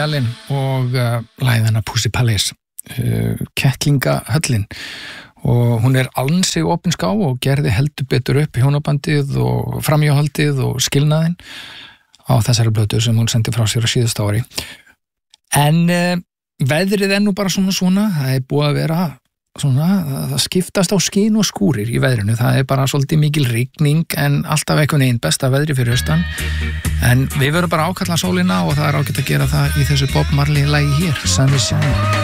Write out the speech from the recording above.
Allen og lagið hennar Pussy Palace, kettlingahöllin, og hún ansi opinská og gerði heldur betur upp hjónabandið og framhjáhaldið og skilnaðinn á þessari blötu sem hún sendi frá sér á síðustu ári. En veðrið nú bara svona, það búið að vera svona, það skiptast á skin og skúrir í veðrinu, það bara svolítið mikil rigning en alltaf einhvern veginn besta veðri fyrir austan, en við verðum bara ákalla sólina og það ágætt að gera það í þessu Bob Marley lagi hér, Sun is Shining.